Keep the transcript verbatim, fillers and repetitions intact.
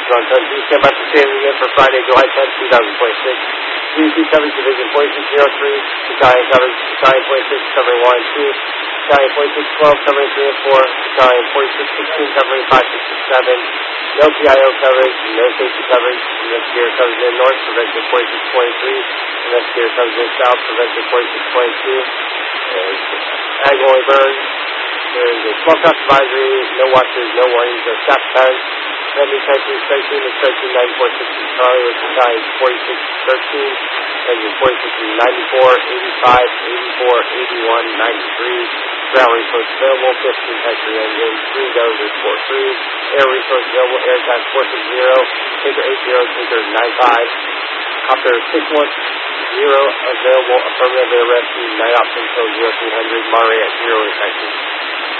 on ten two, stand by for standing in for Friday, July tenth, twenty twenty-six. three two seven, Division forty-six oh three, Battalion coverage, Battalion forty-six, covering one and two, Battalion forty-six twelve, covering three and four, Battalion forty-six sixteen, covering five, six, and seven. No P I O coverage, no safety coverage. Investigator comes in north, prevention forty-six twenty-three. Investigator comes in south, prevention forty-six twenty-two. Ag only burn. There's a small craft advisory, no watches, no warnings, no staff time. Enemy typing station is thirteen ninety-four sixty Charlie with battalion forty-six thirteen. Engine forty-six ninety-four, eighty-five, eighty-four, eighty-one, ninety-three. Ground resource available, fifteen Hector engine, three dozers, four three. Air resource available, air tax four six zero, Tinker eight zero, Tinker nine five. Copter six one zero available, affirmative air rescue, night option code zero three hundred, Monterey at zero inspection.